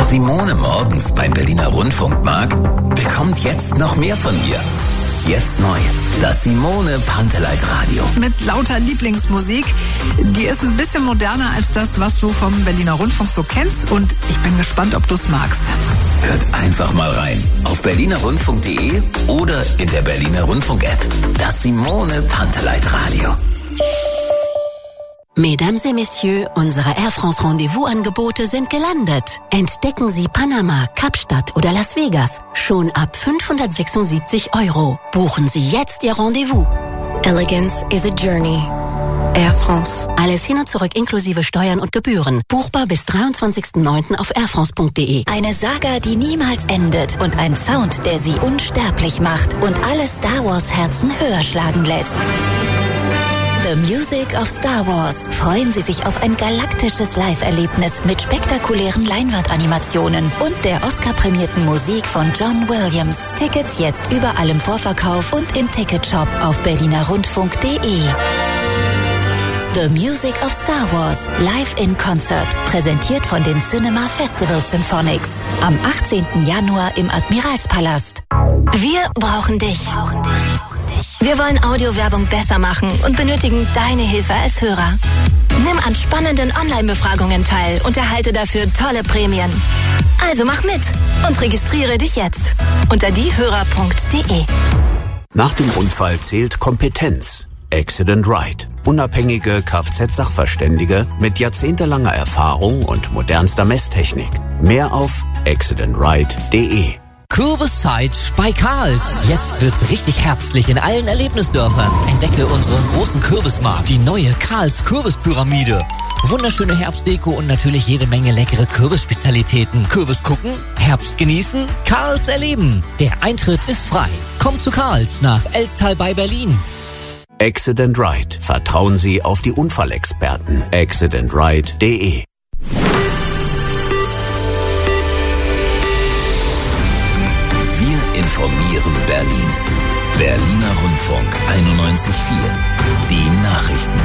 Simone morgens beim Berliner Rundfunk mag, bekommt jetzt noch mehr von ihr. Jetzt neu, das Simone Panteleit Radio. Mit lauter Lieblingsmusik. Die ist ein bisschen moderner als das, was du vom Berliner Rundfunk so kennst. Und ich bin gespannt, ob du es magst. Hört einfach mal rein. Auf berlinerrundfunk.de oder in der Berliner Rundfunk-App. Das Simone Panteleit Radio. Mesdames et Messieurs, unsere Air France Rendezvous-Angebote sind gelandet. Entdecken Sie Panama, Kapstadt oder Las Vegas schon ab 576 €. Buchen Sie jetzt Ihr Rendezvous. Elegance is a journey. Air France. Alles hin und zurück inklusive Steuern und Gebühren. Buchbar bis 23.09. auf airfrance.de. Eine Saga, die niemals endet und ein Sound, der sie unsterblich macht und alle Star Wars Herzen höher schlagen lässt. The Music of Star Wars. Freuen Sie sich auf ein galaktisches Live-Erlebnis mit spektakulären Leinwandanimationen und der Oscar-prämierten Musik von John Williams. Tickets jetzt überall im Vorverkauf und im Ticketshop auf berlinerrundfunk.de. The Music of Star Wars, live in Concert, präsentiert von den Cinema Festival Symphonics. Am 18. Januar im Admiralspalast. Wir brauchen dich. Wir wollen Audiowerbung besser machen und benötigen deine Hilfe als Hörer. Nimm an spannenden Online-Befragungen teil und erhalte dafür tolle Prämien. Also mach mit und registriere dich jetzt unter diehörer.de. Nach dem Unfall zählt Kompetenz. Accident Right. Unabhängige Kfz-Sachverständige mit jahrzehntelanger Erfahrung und modernster Messtechnik. Mehr auf accidentright.de. Kürbiszeit bei Karls. Jetzt wird's richtig herbstlich in allen Erlebnisdörfern. Entdecke unseren großen Kürbismarkt, die neue Karls Kürbispyramide. Wunderschöne Herbstdeko und natürlich jede Menge leckere Kürbisspezialitäten. Kürbis gucken, Herbst genießen, Karls erleben. Der Eintritt ist frei. Kommt zu Karls nach Elstal bei Berlin. Accident Right. Vertrauen Sie auf die Unfallexperten. accidentright.de. Informieren Berlin. Berliner Rundfunk 91.4. Die Nachrichten.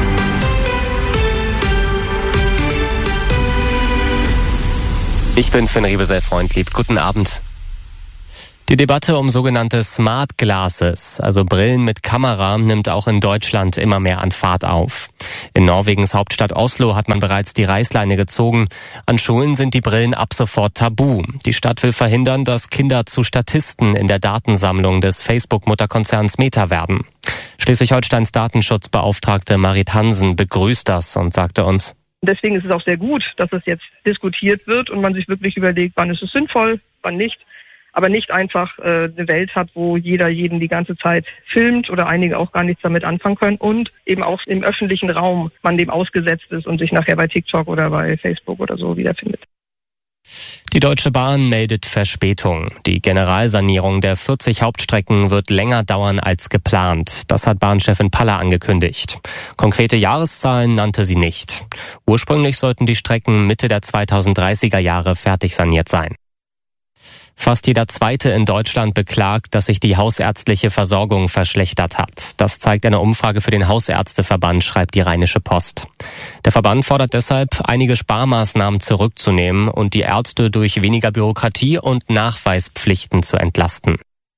Ich bin Finn Riebesell-Freundlieb. Guten Abend. Die Debatte um sogenannte Smart Glasses, also Brillen mit Kamera, nimmt auch in Deutschland immer mehr an Fahrt auf. In Norwegens Hauptstadt Oslo hat man bereits die Reißleine gezogen. An Schulen sind die Brillen ab sofort tabu. Die Stadt will verhindern, dass Kinder zu Statisten in der Datensammlung des Facebook-Mutterkonzerns Meta werden. Schleswig-Holsteins Datenschutzbeauftragte Marit Hansen begrüßt das und sagte uns: Deswegen ist es auch sehr gut, dass es jetzt diskutiert wird und man sich wirklich überlegt, wann ist es sinnvoll, wann nicht. Aber nicht einfach eine Welt hat, wo jeder jeden die ganze Zeit filmt oder einige auch gar nichts damit anfangen können und eben auch im öffentlichen Raum man dem ausgesetzt ist und sich nachher bei TikTok oder bei Facebook oder so wiederfindet. Die Deutsche Bahn meldet Verspätung. Die Generalsanierung der 40 Hauptstrecken wird länger dauern als geplant. Das hat Bahnchefin Paller angekündigt. Konkrete Jahreszahlen nannte sie nicht. Ursprünglich sollten die Strecken Mitte der 2030er Jahre fertig saniert sein. Fast jeder Zweite in Deutschland beklagt, dass sich die hausärztliche Versorgung verschlechtert hat. Das zeigt eine Umfrage für den Hausärzteverband, schreibt die Rheinische Post. Der Verband fordert deshalb, einige Sparmaßnahmen zurückzunehmen und die Ärzte durch weniger Bürokratie und Nachweispflichten zu entlasten.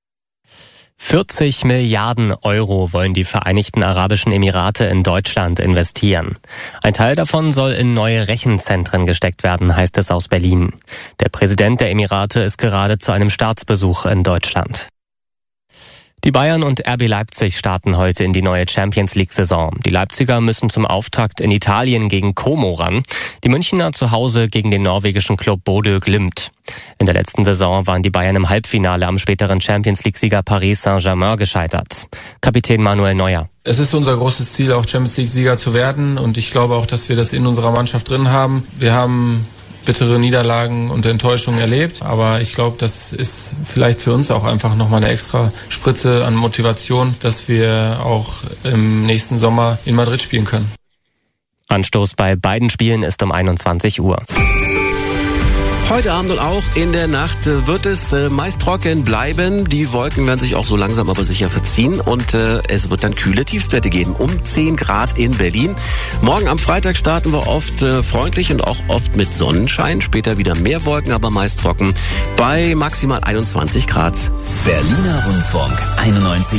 40 Milliarden Euro wollen die Vereinigten Arabischen Emirate in Deutschland investieren. Ein Teil davon soll in neue Rechenzentren gesteckt werden, heißt es aus Berlin. Der Präsident der Emirate ist gerade zu einem Staatsbesuch in Deutschland. Die Bayern und RB Leipzig starten heute in die neue Champions-League-Saison. Die Leipziger müssen zum Auftakt in Italien gegen Como ran. Die Münchner zu Hause gegen den norwegischen Club Bodø Glimt. In der letzten Saison waren die Bayern im Halbfinale am späteren Champions-League-Sieger Paris Saint-Germain gescheitert. Kapitän Manuel Neuer: Es ist unser großes Ziel, auch Champions-League-Sieger zu werden. Und ich glaube auch, dass wir das in unserer Mannschaft drin haben. Wir haben bittere Niederlagen und Enttäuschungen erlebt, aber ich glaube, das ist vielleicht für uns auch einfach nochmal eine extra Spritze an Motivation, dass wir auch im nächsten Sommer in Madrid spielen können. Anstoß bei beiden Spielen ist um 21 Uhr. Heute Abend und auch in der Nacht wird es meist trocken bleiben. Die Wolken werden sich auch so langsam aber sicher verziehen und es wird dann kühle Tiefstwerte geben, um 10 Grad in Berlin. Morgen am Freitag starten wir oft freundlich und auch oft mit Sonnenschein. Später wieder mehr Wolken, aber meist trocken bei maximal 21 Grad. Berliner Rundfunk 91,4.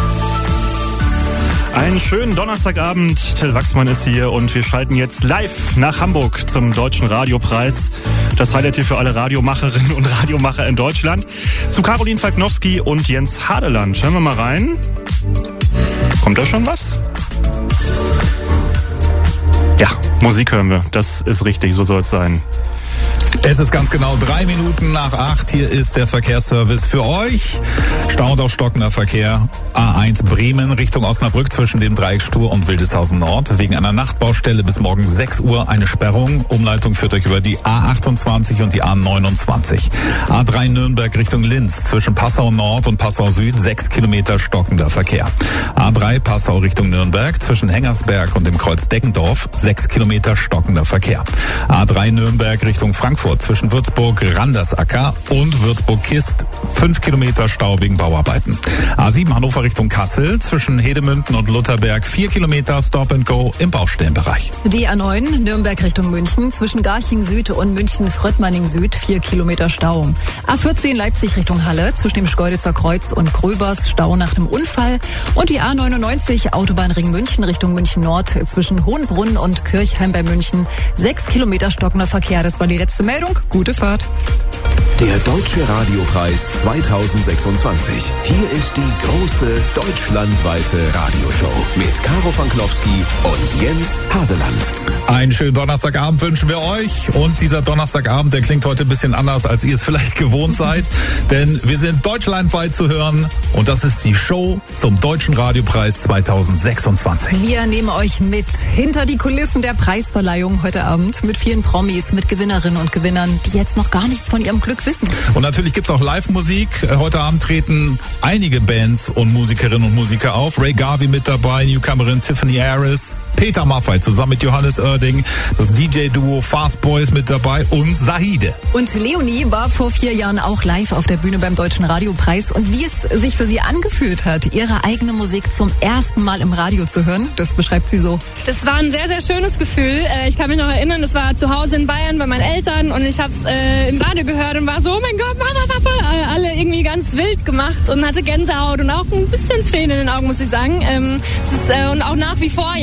Einen schönen Donnerstagabend. Till Wachsmann ist hier und wir schalten jetzt live nach Hamburg zum Deutschen Radiopreis. Das Highlight hier für alle Radiomacherinnen und Radiomacher in Deutschland. Zu Caroline Falknowski und Jens Hadeland. Hören wir mal rein. Kommt da schon was? Ja, Musik hören wir. Das ist richtig, so soll es sein. Es ist ganz genau 3 Minuten nach 8. Hier ist der Verkehrsservice für euch. Stau und auch stockender Verkehr. A1 Bremen Richtung Osnabrück zwischen dem Dreieck Stur und Wildeshausen Nord. Wegen einer Nachtbaustelle bis morgen 6 Uhr eine Sperrung. Umleitung führt euch über die A28 und die A29. A3 Nürnberg Richtung Linz zwischen Passau Nord und Passau Süd 6 Kilometer stockender Verkehr. A3 Passau Richtung Nürnberg zwischen Hengersberg und dem Kreuz Deckendorf 6 Kilometer stockender Verkehr. A3 Nürnberg Richtung Frankfurt zwischen Würzburg-Randersacker und Würzburg-Kist 5 Kilometer Stau wegen Bauarbeiten. A7 Hannover Richtung Kassel zwischen Hedemünden und Lutherberg 4 Kilometer Stop and Go im Baustellenbereich. Die A9 Nürnberg Richtung München zwischen Garching Süd und München-Fröttmanning Süd 4 Kilometer Stau. A14 Leipzig Richtung Halle zwischen dem Schkeuditzer Kreuz und Gröbers Stau nach dem Unfall. Und die A99 Autobahnring München Richtung München Nord zwischen Hohenbrunn und Kirchheim bei München 6 Kilometer stockender Verkehr. Das war die letzte Meldung. Gute Fahrt. Der Deutsche Radiopreis 2026. Hier ist die große deutschlandweite Radioshow mit Caro Falknowski und Jens Hadeland. Einen schönen Donnerstagabend wünschen wir euch. Und dieser Donnerstagabend, der klingt heute ein bisschen anders, als ihr es vielleicht gewohnt seid. Denn wir sind deutschlandweit zu hören. Und das ist die Show zum Deutschen Radiopreis 2026. Wir nehmen euch mit hinter die Kulissen der Preisverleihung heute Abend mit vielen Promis, mit Gewinnerinnen und Gewinnern, die jetzt noch gar nichts von ihrem Glück wissen. Und natürlich gibt's auch Live-Musik. Heute Abend treten einige Bands und Musikerinnen und Musiker auf. Ray Garvey mit dabei, Newcomerin Tiffany Harris, Peter Maffay zusammen mit Johannes Oerding, das DJ-Duo Fast Boys mit dabei und Sahide. Und Leonie war vor 4 Jahren auch live auf der Bühne beim Deutschen Radiopreis. Und wie es sich für sie angefühlt hat, ihre eigene Musik zum ersten Mal im Radio zu hören, das beschreibt sie so. Das war ein sehr, sehr schönes Gefühl. Ich kann mich noch erinnern, das war zu Hause in Bayern bei meinen Eltern und ich habe es im Radio gehört und war so, oh mein Gott, Mama, Papa, alle irgendwie ganz wild gemacht und hatte Gänsehaut und auch ein bisschen Tränen in den Augen, muss ich sagen. Es ist, und auch nach wie vor